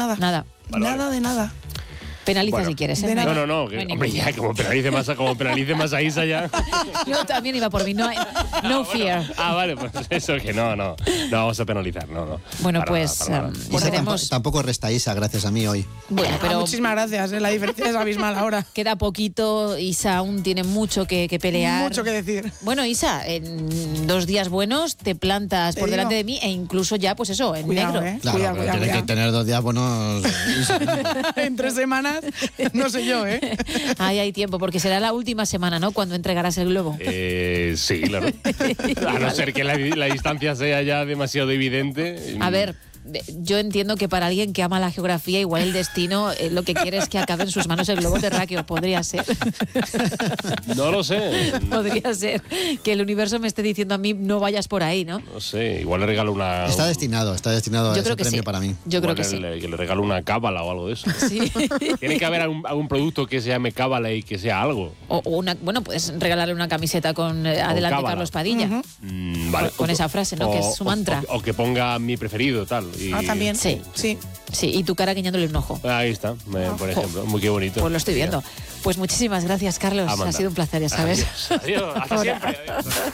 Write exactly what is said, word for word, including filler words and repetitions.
nada. Nada. Vale, nada vale. de nada. Penaliza Bueno, si quieres, ¿eh? de nada. No, no, no. Que, No hay hombre, ningún- ya, como penalice más, a- como penalice más a Isa ya. Yo también iba por mí, no, hay- no fear. Ah, vale, pues eso que no, no. No vamos a penalizar, no, no. Bueno, Para pues nada, para nada. um, Isa veremos. tampoco, tampoco resta Isa, gracias a mí hoy. Bueno, Ah, pero muchísimas gracias, ¿eh? La diferencia es abismal ahora. queda poquito. Isa aún tiene mucho que, que pelear. Mucho que decir. Bueno, Isa, en dos días buenos te plantas Te por digo. delante de mí e incluso ya, pues eso, en Cuidado, negro. ¿eh? Claro, Cuidado, pero cuidado, tiene que cuidado. tener dos días buenos. Isa. En tres semanas, no sé yo, ¿eh? Ahí hay tiempo, porque será la última semana, ¿no? Cuando entregarás el globo. Eh, sí, claro. A no ser que la, la distancia sea ya demasiado evidente. A ver, de- yo entiendo que para alguien que ama la geografía, igual el destino eh, lo que quiere es que acabe en sus manos el globo terráqueo. Podría ser. No lo sé. Podría ser que el universo me esté diciendo a mí no vayas por ahí, ¿no? No sé, igual le regalo una. Está destinado, está destinado a Yo ese creo que premio sí. para mí. Yo creo igual que sí. le, que le regalo una cábala o algo de eso. Sí. Tiene que haber algún, algún producto que se llame cábala y que sea algo. O, o una, bueno, puedes regalarle una camiseta con eh, Adelante cábala. Carlos Padilla. Ujú. Mm, vale. Con- con esa frase, ¿no? Que es su o- mantra. O, o que ponga mi preferido, tal. Y, Ah, también. Sí. Sí. Sí, y tu cara guiñándole un ojo. Ahí está, me- por ejemplo. Muy qué bonito. Pues lo estoy viendo. Pues muchísimas gracias, Carlos. Amanda. Ha sido un placer, ya sabes. Adiós, adiós, hasta siempre. Adiós.